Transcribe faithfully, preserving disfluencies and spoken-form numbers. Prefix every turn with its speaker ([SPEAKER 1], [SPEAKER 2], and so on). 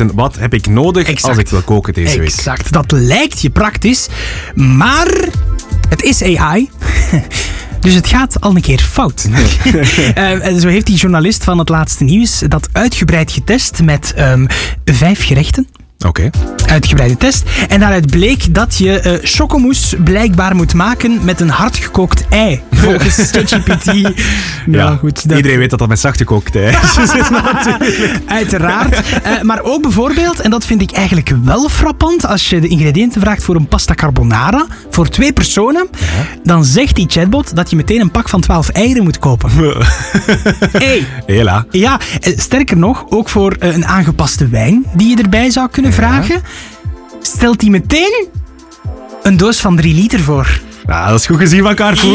[SPEAKER 1] weten, wat heb ik nodig
[SPEAKER 2] Exact.
[SPEAKER 1] als ik wil koken deze week?
[SPEAKER 2] Exact, dat lijkt je praktisch, maar het is A I. Dus het gaat al een keer fout. uh, zo heeft die journalist van het laatste nieuws dat uitgebreid getest met um, vijf gerechten.
[SPEAKER 1] Oké. Okay.
[SPEAKER 2] Uitgebreide test. En daaruit bleek dat je uh, chocomousse blijkbaar moet maken met een hardgekookt ei. Volgens ChatGPT.
[SPEAKER 1] Ja,
[SPEAKER 2] ja, goed. Dat...
[SPEAKER 1] Iedereen weet dat dat met zachtgekookt ei is.
[SPEAKER 2] Uiteraard. Uh, maar ook bijvoorbeeld, en dat vind ik eigenlijk wel frappant, als je de ingrediënten vraagt voor een pasta carbonara, voor twee personen, ja. dan zegt die chatbot dat je meteen een pak van twaalf eieren moet kopen. Hey.
[SPEAKER 1] Hela.
[SPEAKER 2] Ja, sterker nog, ook voor uh, een aangepaste wijn die je erbij zou kunnen vragen, stelt hij meteen een doos van drie liter voor.
[SPEAKER 1] Nou, dat is goed gezien van Carrefour.